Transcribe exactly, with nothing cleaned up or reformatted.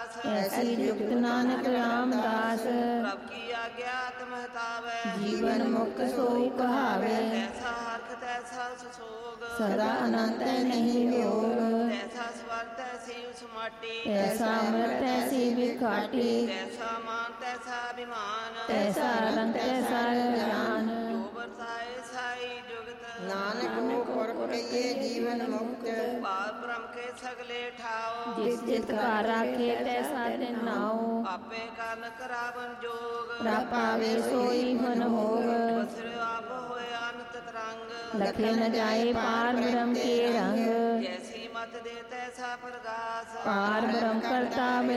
प्रकाश। ऐसी जुक्त नानक रामदास। प्रभ की आज्ञा तम हतावै, जीवन मुक्त सोई कहावे। ऐसा हर्ष तैसा सुसोग, सदा अनंत नहीं वियोग। ऐसा स्वर तैसी उस माटी, ऐसा अमृत ऐसी बिखाटी। ऐसा मान तैसा अभिमान, ऐसा रंग तैसा ज्ञान। जो बरसाए साई जुगत, नानक हो पुरख कहिए जीवन मुक्त। पार ब्रह्म के सगले ठाओ, जिस जित का राखे तैसा तिन नाओ। आपे कान करावन जोग, रब पावे सोई मन होग। बसरे आप होए अनंत तरंग, लखे न जाए पार ब्रह्म के रंग। जैसी मत दे तैसा प्रकाश, पार ब्रह्म करता